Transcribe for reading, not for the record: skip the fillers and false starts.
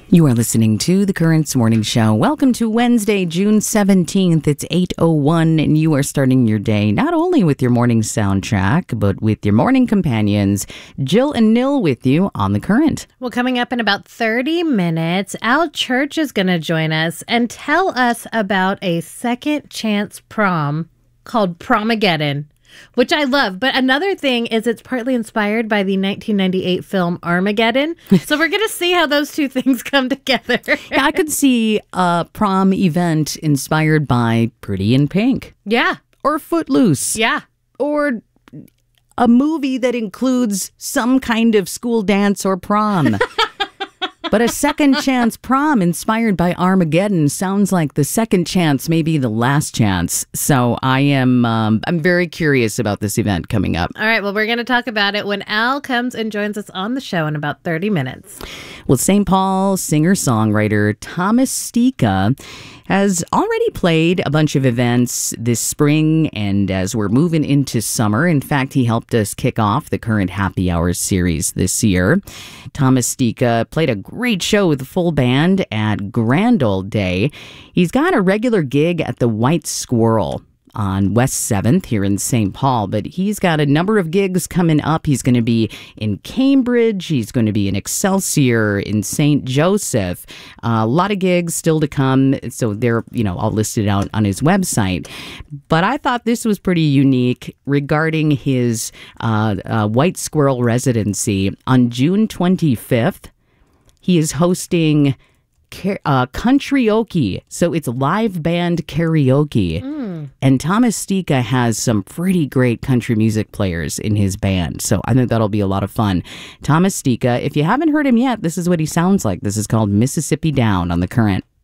You are listening to The Currents Morning Show. Welcome to Wednesday, June 17th. It's 8:01, and you are starting your day not only with your morning soundtrack, but with your morning companions, Jill and Nil, with you on The Current. Well, coming up in about 30 minutes, Al Church is going to join us and tell us about a second chance prom called Promageddon, which I love. But another thing is it's partly inspired by the 1998 film Armageddon. So we're going to see how those two things come together. Yeah, I could see a prom event inspired by Pretty in Pink. Yeah. Or Footloose. Yeah. Or a movie that includes some kind of school dance or prom. But a second chance prom inspired by Armageddon sounds like the second chance may be the last chance. So I'm very curious about this event coming up. All right. Well, we're going to talk about it when Al comes and joins us on the show in about 30 minutes. Well, St. Paul singer-songwriter Thomas Stika has already played a bunch of events this spring, and as we're moving into summer, in fact, he helped us kick off the current Happy Hours series this year. Thomas Stika played a great show with a full band at Grand Old Day. He's got a regular gig at the White Squirrel on West 7th here in St. Paul, but he's got a number of gigs coming up. He's going to be in Cambridge. He's going to be in Excelsior, in St. Joseph. A lot of gigs still to come. So they're, all listed out on his website. But I thought this was pretty unique regarding his White Squirrel residency. On June 25th, he is hosting Country-oke. So it's live band karaoke. And Thomas Stika has some pretty great country music players in his band. So I think that'll be a lot of fun. Thomas Stika, if you haven't heard him yet, this is what he sounds like. This is called Mississippi Down on The Current.